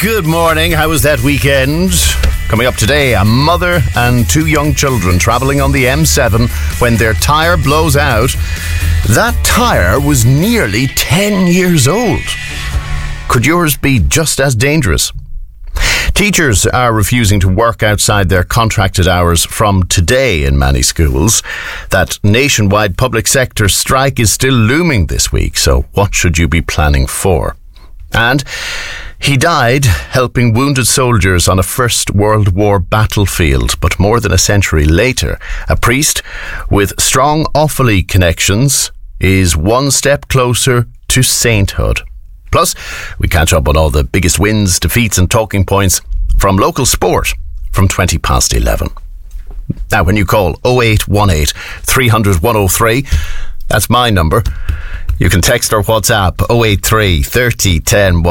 Good morning. How was that weekend? Coming up today, a mother and two young children travelling on the M7 when their tyre blows out. That tyre was nearly 10 years old. Could yours be just as dangerous? Teachers are refusing to work outside their contracted hours from today in many schools. That nationwide public sector strike is still looming this week, so what should you be planning for? And he died helping wounded soldiers on a First World War battlefield, but more than a century later, a priest with strong Offaly connections is one step closer to sainthood. Plus, we catch up on all the biggest wins, defeats and talking points from local sport from 20 past 11. Now, when you call 0818 300 103, that's my number. You can text or WhatsApp 083 30 10